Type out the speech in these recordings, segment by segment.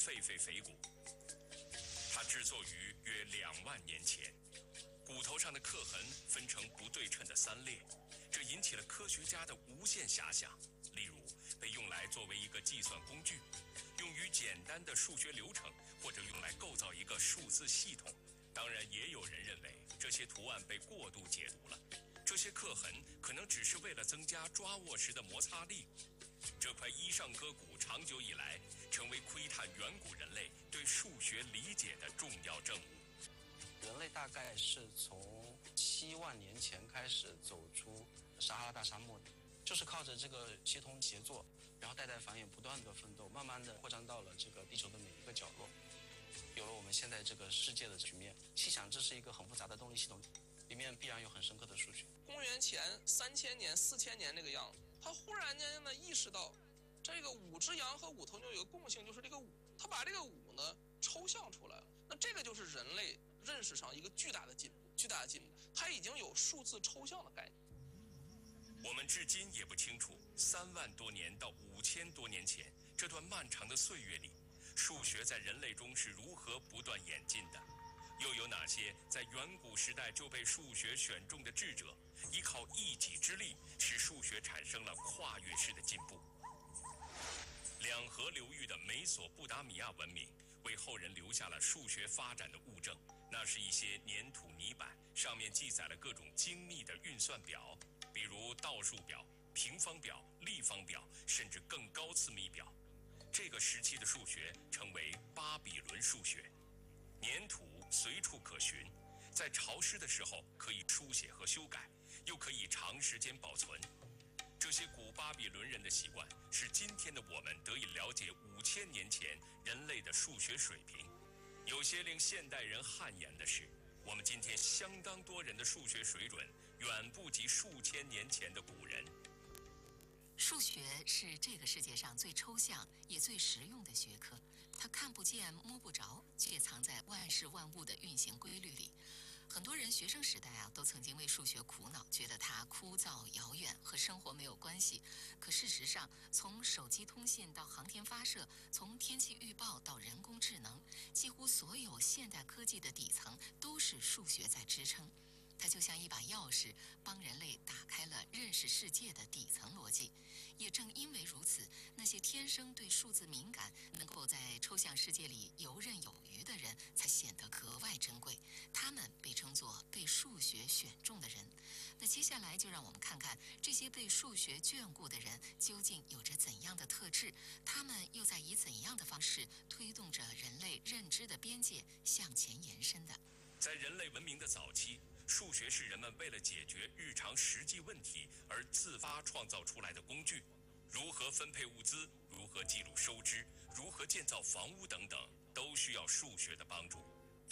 狒狒腓骨，它制作于约2万年前。骨头上的刻痕分成不对称的3列，这引起了科学家的无限遐想。例如，被用来作为一个计算工具，用于简单的数学流程，或者用来构造一个数字系统。当然，也有人认为这些图案被过度解读了，这些刻痕可能只是为了增加抓握时的摩擦力。这块衣上颌骨长久以来成为窥探远古人类对数学理解的重要证物。 人类大概是从7万年前开始走出撒哈拉大沙漠的，就是靠着这个协同协作，然后代代繁衍，不断的奋斗，慢慢的扩张到了这个地球的每一个角落，有了我们现在这个世界的局面。细想，这是一个很复杂的动力系统，里面必然有很深刻的数学。 公元前3000年、4000年这个样子，他忽然间呢意识到，这个5只羊和5头牛有个共性，就是这个5，他把这个5呢抽象出来了。那这个就是人类认识上一个巨大的进步，它已经有数字抽象的概念。 我们至今也不清楚3万多年到5000多年前这段漫长的岁月里，数学在人类中是如何不断演进的，又有哪些在远古时代就被数学选中的智者，依靠一己之力使数学产生了跨越式的进步。两河流域的美索不达米亚文明为后人留下了数学发展的物证，那是一些粘土泥板，上面记载了各种精密的运算表，比如倒数表、平方表、立方表，甚至更高次幂表。这个时期的数学称为巴比伦数学。粘土随处可寻，在潮湿的时候可以书写和修改，又可以长时间保存。这些古巴比伦人的习惯，使今天的我们得以了解5000年前人类的数学水平。有些令现代人汗颜的是，我们今天相当多人的数学水准远不及数千年前的古人。 数学是这个世界上最抽象也最实用的学科，它看不见摸不着，却藏在万事万物的运行规律里。很多人学生时代都曾经为数学苦恼，觉得它枯燥遥远，和生活没有关系。可事实上，从手机通信到航天发射，从天气预报到人工智能，几乎所有现代科技的底层都是数学在支撑。它就像一把钥匙，帮人类打开了认识世界的底层逻辑。也正因为如此，那些天生对数字敏感，能够在抽象世界里游刃有余的人，才显得格外珍贵。他们被称作被数学选中的人。那接下来就让我们看看这些被数学眷顾的人究竟有着怎样的特质，他们又在以怎样的方式推动着人类认知的边界向前延伸的。 在人类文明的早期，数学是人们为了解决日常实际问题而自发创造出来的工具，如何分配物资，如何记录收支，如何建造房屋等等，都需要数学的帮助。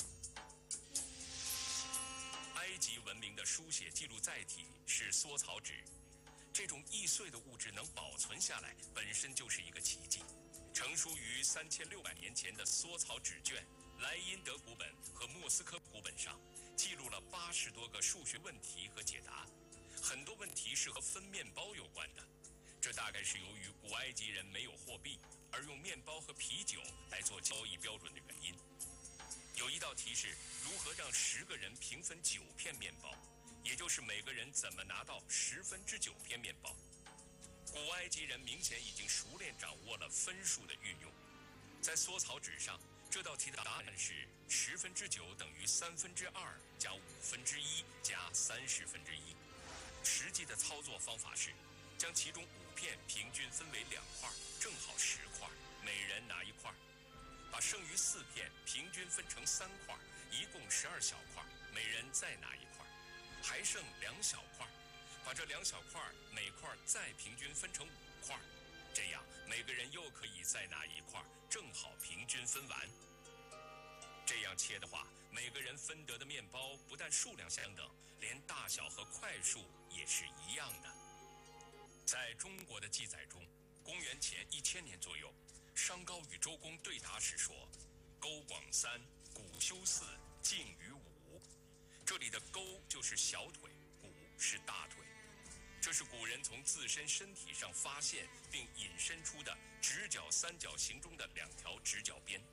埃及文明的书写记录载体是缩草纸，这种易碎的物质能保存下来，本身就是一个奇迹。成书于3600年前的缩草纸卷，莱茵德古本和莫斯科古本上记录了80多个数学问题和解答，很多问题是和分面包有关的。这大概是由于古埃及人没有货币，而用面包和啤酒来做交易标准的原因。有一道题是如何让10个人平分9片面包，也就是每个人怎么拿到9/10片面包。古埃及人明显已经熟练掌握了分数的运用。在缩草纸上，这道题的答案是10/9等于2/3加1/5加1/30。实际的操作方法是将其中5片平均分为2块，正好10块，每人拿1块。把剩余4片平均分成3块，一共12小块，每人再拿1块，还剩2小块。把这2小块每块再平均分成5块，这样每个人又可以再拿1块，正好平均分完。这样切的话，每个人分得的面包不但数量相等，连大小和块数也是一样的。在中国的记载中，公元前1000年左右，商高与周公对答时说：“勾广3，股休4，静于5。”这里的勾就是小腿，股是大腿。 这是古人从自身身体上发现并引申出的直角三角形中的两条直角边。